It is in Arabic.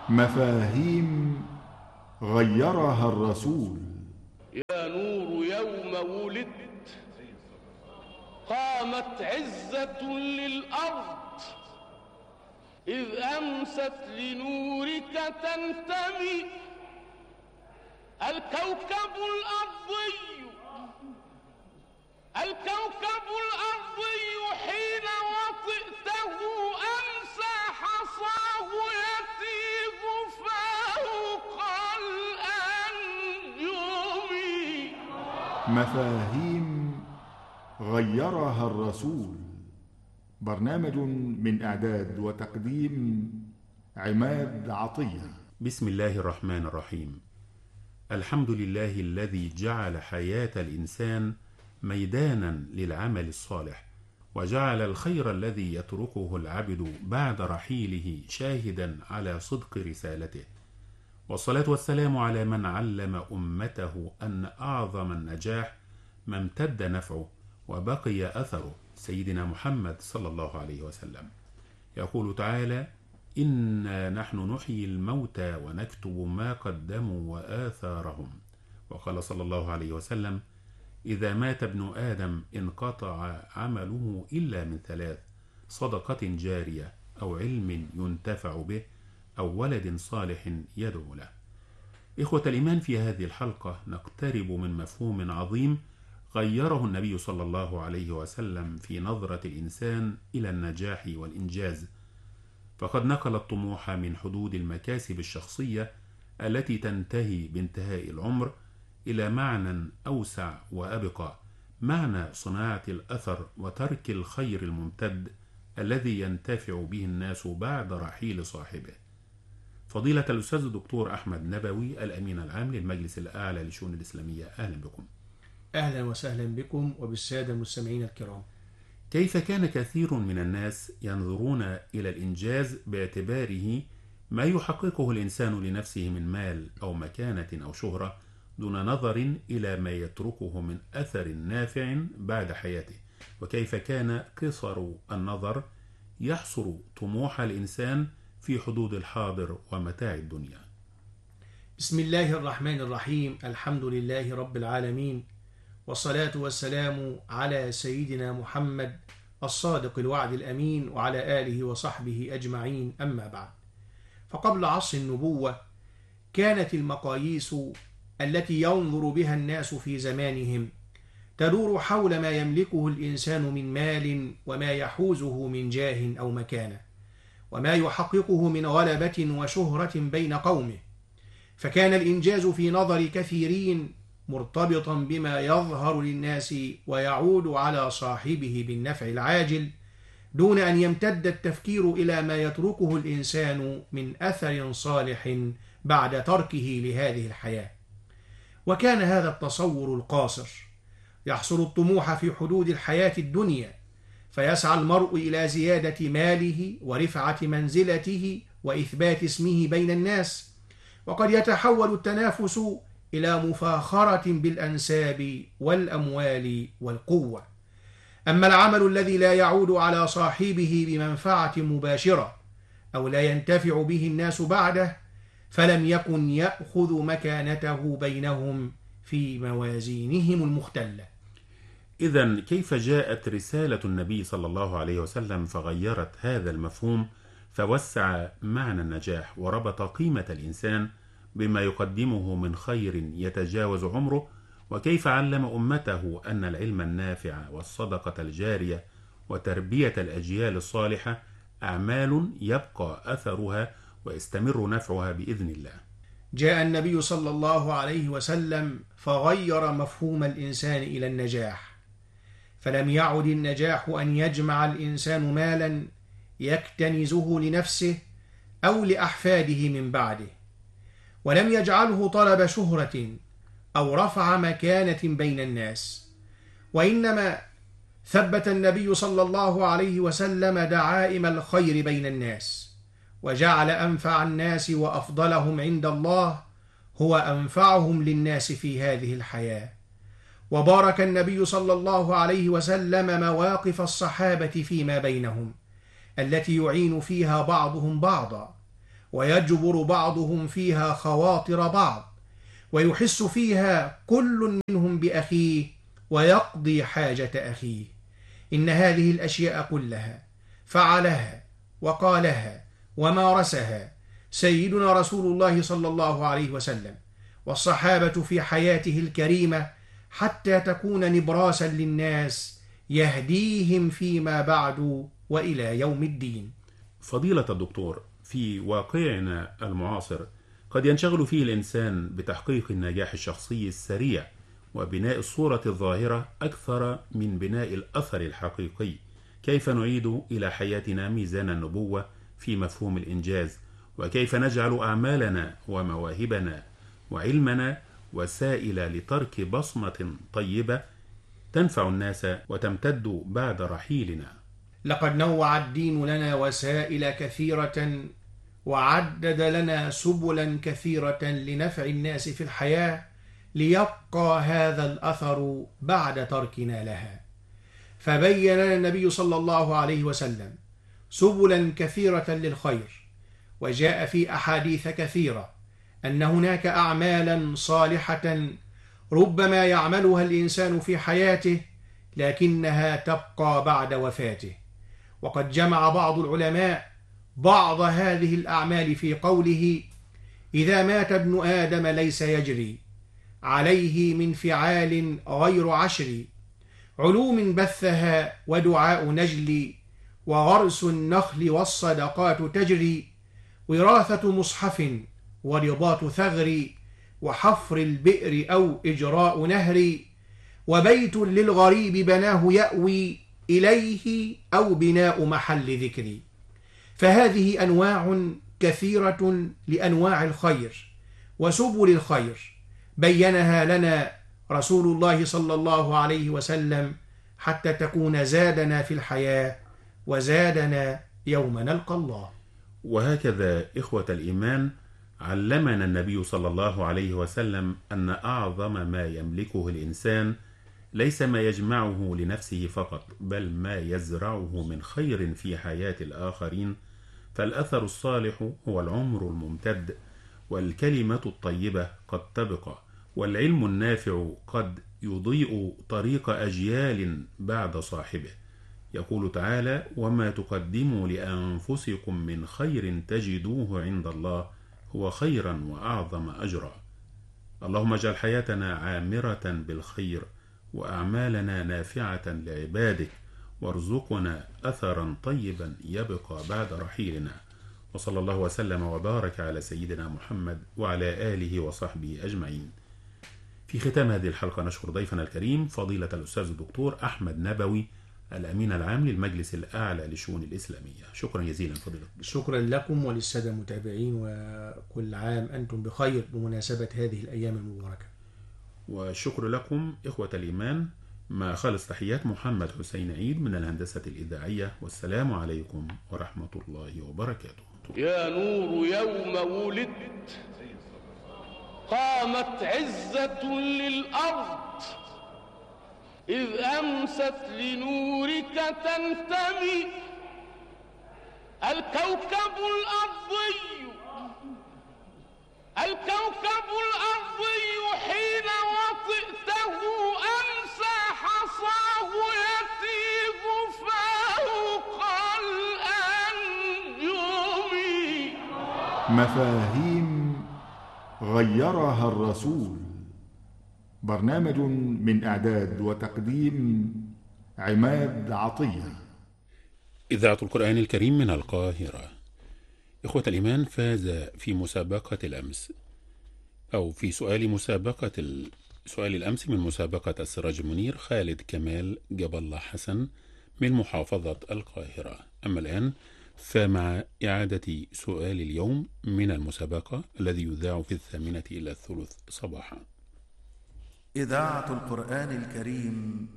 مفاهيم غيرها الرسول. يا نور يوم ولدت قامت عزة للأرض، إذ أمست لنورك تنتمي الكوكب الأرضي حين وطئته أمسى حصاه يتيب فوق الأنجم. مفاهيم غيرها الرسول، برنامج من إعداد وتقديم عماد عطية. بسم الله الرحمن الرحيم. الحمد لله الذي جعل حياة الإنسان ميدانا للعمل الصالح، وجعل الخير الذي يتركه العبد بعد رحيله شاهدا على صدق رسالته، والصلاة والسلام على من علم أمته أن أعظم النجاح ما امتد نفعه وبقي أثره، سيدنا محمد صلى الله عليه وسلم. يقول تعالى: إنا نحن نحيي الموتى ونكتب ما قدموا وآثارهم. وقال صلى الله عليه وسلم: إذا مات ابن آدم انقطع عمله إلا من ثلاث: صدقة جارية، أو علم ينتفع به، أو ولد صالح يدعو له. إخوة الإيمان، في هذه الحلقة نقترب من مفهوم عظيم غيره النبي صلى الله عليه وسلم في نظرة الإنسان إلى النجاح والإنجاز، فقد نقل الطموح من حدود المكاسب الشخصية التي تنتهي بانتهاء العمر إلى معنى أوسع وأبقى، معنى صناعة الأثر وترك الخير الممتد الذي ينتفع به الناس بعد رحيل صاحبه. فضيلة الأستاذ الدكتور أحمد نبوي، الأمين العام للمجلس الأعلى للشؤون الإسلامية، أهلا بكم. أهلا وسهلا بكم وبالسادة المستمعين الكرام. كيف كان كثير من الناس ينظرون إلى الإنجاز باعتباره ما يحققه الإنسان لنفسه من مال أو مكانة أو شهرة، دون نظر إلى ما يتركه من أثر نافع بعد حياته، وكيف كان قصر النظر يحصر طموح الإنسان في حدود الحاضر ومتاع الدنيا. بسم الله الرحمن الرحيم. الحمد لله رب العالمين، والصلاة والسلام على سيدنا محمد الصادق الوعد الأمين، وعلى آله وصحبه أجمعين. أما بعد، فقبل عصر النبوة كانت المقاييس التي ينظر بها الناس في زمانهم تدور حول ما يملكه الإنسان من مال، وما يحوزه من جاه أو مكانة، وما يحققه من غلبة وشهرة بين قومه. فكان الإنجاز في نظر كثيرين مرتبطا بما يظهر للناس ويعود على صاحبه بالنفع العاجل، دون أن يمتد التفكير إلى ما يتركه الإنسان من أثر صالح بعد تركه لهذه الحياة. وكان هذا التصور القاصر يحصر الطموح في حدود الحياة الدنيا، فيسعى المرء إلى زيادة ماله ورفعة منزلته وإثبات اسمه بين الناس، وقد يتحول التنافس إلى مفاخرة بالأنساب والأموال والقوة. أما العمل الذي لا يعود على صاحبه بمنفعة مباشرة أو لا ينتفع به الناس بعده، فلم يكن يأخذ مكانته بينهم في موازينهم المختلة. إذن كيف جاءت رسالة النبي صلى الله عليه وسلم فغيرت هذا المفهوم، فوسع معنى النجاح وربط قيمة الإنسان بما يقدمه من خير يتجاوز عمره، وكيف علم أمته أن العلم النافع والصدقة الجارية وتربية الأجيال الصالحة أعمال يبقى أثرها ويستمر نفعها بإذن الله. جاء النبي صلى الله عليه وسلم فغير مفهوم الإنسان إلى النجاح، فلم يعد النجاح أن يجمع الإنسان مالا يكتنزه لنفسه أو لأحفاده من بعده، ولم يجعله طلب شهرة أو رفع مكانة بين الناس، وإنما ثبت النبي صلى الله عليه وسلم دعائم الخير بين الناس، وجعل أنفع الناس وأفضلهم عند الله هو أنفعهم للناس في هذه الحياة. وبارك النبي صلى الله عليه وسلم مواقف الصحابة فيما بينهم التي يعين فيها بعضهم بعضا، ويجبر بعضهم فيها خواطر بعض، ويحس فيها كل منهم بأخيه ويقضي حاجة أخيه. إن هذه الأشياء كلها فعلها وقالها ومارسها سيدنا رسول الله صلى الله عليه وسلم والصحابة في حياته الكريمة، حتى تكون نبراسا للناس يهديهم فيما بعد وإلى يوم الدين. فضيلة الدكتور، في واقعنا المعاصر قد ينشغل فيه الإنسان بتحقيق النجاح الشخصي السريع وبناء الصورة الظاهرة أكثر من بناء الأثر الحقيقي. كيف نعيد إلى حياتنا ميزان النبوة في مفهوم الإنجاز؟ وكيف نجعل أعمالنا ومواهبنا وعلمنا وسائل لترك بصمة طيبة تنفع الناس وتمتد بعد رحيلنا؟ لقد نوع الدين لنا وسائل كثيرة، وعدد لنا سبلا كثيرة لنفع الناس في الحياة، ليبقى هذا الأثر بعد تركنا لها. فبين لنا النبي صلى الله عليه وسلم سبلا كثيرة للخير، وجاء في أحاديث كثيرة أن هناك أعمالا صالحة ربما يعملها الإنسان في حياته لكنها تبقى بعد وفاته. وقد جمع بعض العلماء بعض هذه الأعمال في قوله: إذا مات ابن آدم ليس يجري عليه من فعال غير 10، علوم بثها ودعاء نجلي، وغرس النخل والصدقات تجري، وراثة مصحف ورباط ثغر، وحفر البئر أو إجراء نهر، وبيت للغريب بناه يأوي إليه أو بناء محل ذكر. فهذه أنواع كثيرة لأنواع الخير وسبل الخير بينها لنا رسول الله صلى الله عليه وسلم حتى تكون زادنا في الحياة وزادنا يوم نلقى الله. وهكذا إخوة الإيمان علمنا النبي صلى الله عليه وسلم أن أعظم ما يملكه الإنسان ليس ما يجمعه لنفسه فقط، بل ما يزرعه من خير في حياة الآخرين. فالأثر الصالح هو العمر الممتد، والكلمة الطيبة قد تبقى، والعلم النافع قد يضيء طريق أجيال بعد صاحبه. يقول تعالى: وما تقدموا لأنفسكم من خير تجدوه عند الله هو خيرا وأعظم أجرا. اللهم اجعل حياتنا عامرة بالخير وأعمالنا نافعة لعبادك، وارزقنا أثرا طيبا يبقى بعد رحيلنا. وصلى الله وسلم وبارك على سيدنا محمد وعلى آله وصحبه أجمعين. في ختام هذه الحلقة نشكر ضيفنا الكريم فضيلة الأستاذ الدكتور أحمد نبوي، الأمين العام للمجلس الأعلى للشؤون الإسلامية. شكرا جزيلا فضيلة. شكرا لكم وللسادة المتابعين، وكل عام أنتم بخير بمناسبة هذه الأيام المباركة. والشكر لكم إخوة الإيمان، مع خالص تحيات محمد حسين عيد من الهندسة الإذاعية، والسلام عليكم ورحمة الله وبركاته. يا نور يوم ولدت قامت عزة للأرض، إذ أمست لنورك تنتمي الكوكب الأرضي حين وطئته أمسى حصاه يتيب فوق الأنجم. مفاهيم غيرها الرسول. برنامج من إعداد وتقديم عماد عطية. إذاعة القرآن الكريم من القاهرة. إخوة الإيمان، فاز في مسابقة الأمس أو في سؤال الأمس من مسابقة السراج منير خالد كمال جاب الله حسن من محافظة القاهرة. أما الآن فمع إعادة سؤال اليوم من المسابقة الذي يذاع في 2:45 صباحا. إذاعة القرآن الكريم